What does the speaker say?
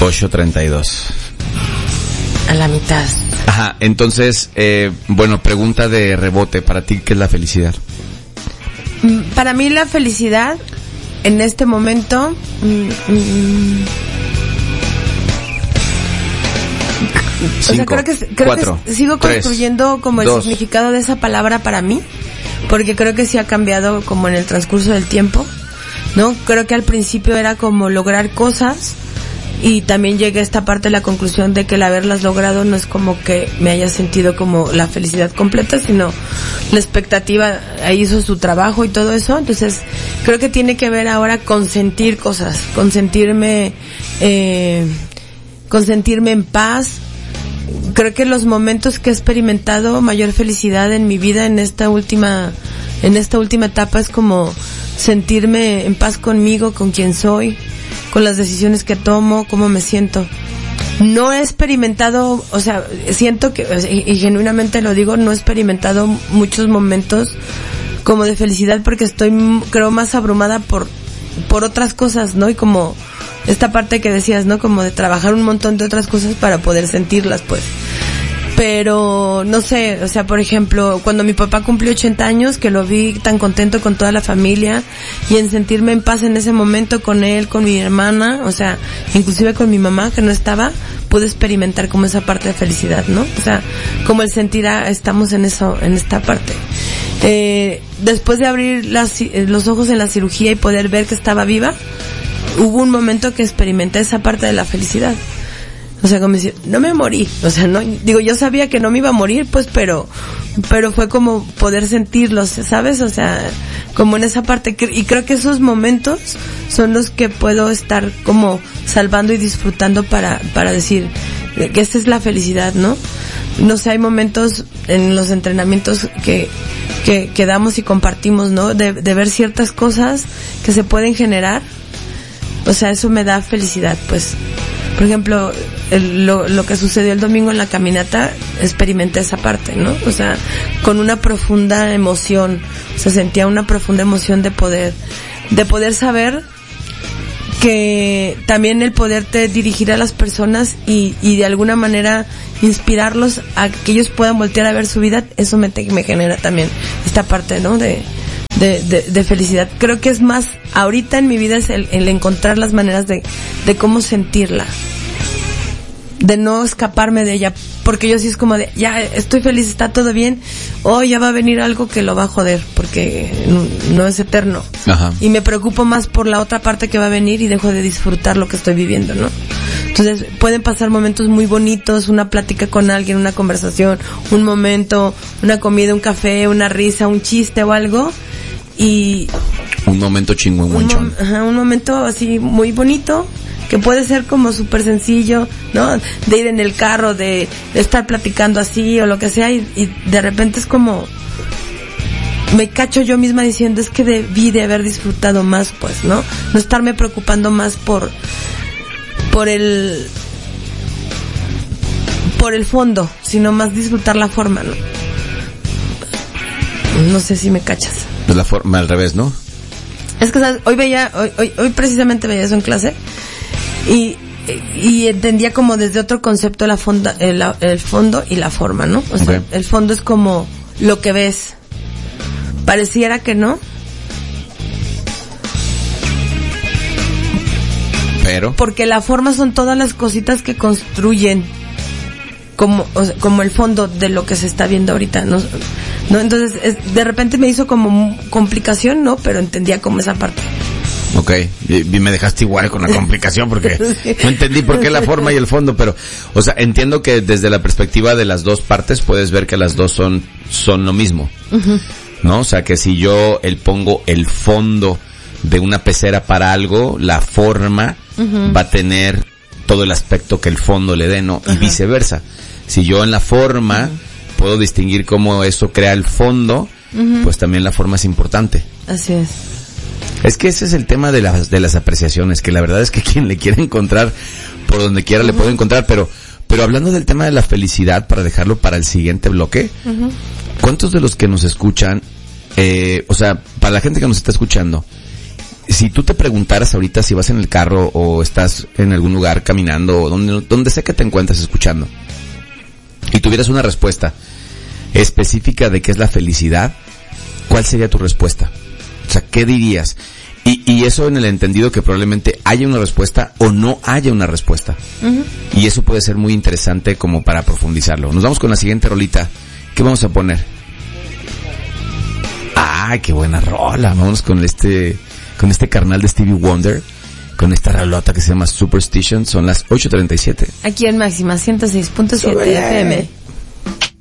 8:32. A la mitad. Ajá, entonces, bueno, pregunta de rebote, para ti, ¿qué es la felicidad? Para mí la felicidad, en este momento, o sea, creo que sigo construyendo como el significado de esa palabra para mí, porque creo que sí ha cambiado como en el transcurso del tiempo, ¿no? Creo que al principio era como lograr cosas, y también llegué a esta parte de la conclusión de que el haberlas logrado no es como que me haya sentido como la felicidad completa, sino la expectativa ahí hizo su trabajo y todo eso. Entonces creo que tiene que ver ahora con sentir cosas, con sentirme en paz. Creo que los momentos que he experimentado mayor felicidad en mi vida en esta última etapa es como sentirme en paz conmigo, con quien soy, con las decisiones que tomo, cómo me siento. No he experimentado, o sea, siento que, y genuinamente lo digo, no he experimentado muchos momentos como de felicidad porque estoy, creo, más abrumada por otras cosas, ¿no? Y como esta parte que decías, ¿no? Como de trabajar un montón de otras cosas para poder sentirlas, pues. Pero, no sé, o sea, por ejemplo, cuando mi papá cumplió 80 años, que lo vi tan contento con toda la familia, y en sentirme en paz en ese momento con él, con mi hermana, o sea, inclusive con mi mamá, que no estaba, pude experimentar como esa parte de felicidad, ¿no? O sea, como el sentir, estamos en eso, en esta parte. Después de abrir los ojos en la cirugía y poder ver que estaba viva, hubo un momento que experimenté esa parte de la felicidad. O sea, como decir, no me morí. O sea, no, digo, yo sabía que no me iba a morir, pues, pero fue como poder sentirlos, ¿sabes? O sea, como en esa parte. Y creo que esos momentos son los que puedo estar como salvando y disfrutando para decir que esta es la felicidad, ¿no? No sé, hay momentos en los entrenamientos que damos y compartimos, ¿no? De ver ciertas cosas que se pueden generar. O sea, eso me da felicidad, pues. Por ejemplo, lo que sucedió el domingo en la caminata, experimenté esa parte, ¿no? O sea, con una profunda emoción, o sea, sentía una profunda emoción de poder saber que también el poderte dirigir a las personas y de alguna manera inspirarlos a que ellos puedan voltear a ver su vida, eso me genera también esta parte, ¿no? De felicidad. Creo que es más, ahorita en mi vida es el encontrar las maneras de cómo sentirla, de no escaparme de ella, porque yo sí es como de, ya estoy feliz, está todo bien, ya va a venir algo que lo va a joder, porque no es eterno. Ajá. Y me preocupo más por la otra parte que va a venir y dejo de disfrutar lo que estoy viviendo, ¿no? Entonces pueden pasar momentos muy bonitos, una plática con alguien, una conversación, un momento, una comida, un café, una risa, un chiste o algo, y un momento chingüengüenchón. Un momento así muy bonito, que puede ser como súper sencillo, ¿no? De ir en el carro, de estar platicando así o lo que sea, y de repente es como, me cacho yo misma diciendo, es que debí de haber disfrutado más, pues, ¿no? No estarme preocupando más por el fondo, sino más disfrutar la forma, ¿no? No sé si me cachas. Pues la forma al revés, ¿no? Es que, ¿sabes? Hoy precisamente veía eso en clase y entendía como desde otro concepto el fondo y la forma, ¿no? O sea, okay. El fondo es como lo que ves. Pareciera que no. Pero. Porque la forma son todas las cositas que construyen como el fondo de lo que se está viendo ahorita, ¿no? Entonces, de repente me hizo como complicación, ¿no? Pero entendía como esa parte. Okay, y me dejaste igual con la complicación porque sí. No entendí por qué la forma y el fondo, pero, o sea, entiendo que desde la perspectiva de las dos partes puedes ver que las dos son lo mismo, uh-huh. ¿No? O sea, que si yo pongo el fondo de una pecera para algo, la forma uh-huh. va a tener todo el aspecto que el fondo le dé, ¿no? Y uh-huh. viceversa. Si yo en la forma uh-huh. puedo distinguir cómo eso crea el fondo, uh-huh. pues también la forma es importante. Así es. Es que ese es el tema de las apreciaciones, que la verdad es que quien le quiere encontrar, por donde quiera uh-huh. le puede encontrar, pero hablando del tema de la felicidad, para dejarlo para el siguiente bloque, uh-huh. ¿cuántos de los que nos escuchan, o sea, para la gente que nos está escuchando, si tú te preguntaras ahorita si vas en el carro o estás en algún lugar caminando o donde sea que te encuentres escuchando y tuvieras una respuesta específica de qué es la felicidad, ¿cuál sería tu respuesta? O sea, ¿qué dirías? Y eso en el entendido que probablemente haya una respuesta o no haya una respuesta. Uh-huh. Y eso puede ser muy interesante como para profundizarlo. Nos vamos con la siguiente rolita. ¿Qué vamos a poner? ¡Ah, qué buena rola! Vamos con este carnal de Stevie Wonder, con esta rolota que se llama Superstition. Son las 8:37. Aquí en Máxima 106.7 FM.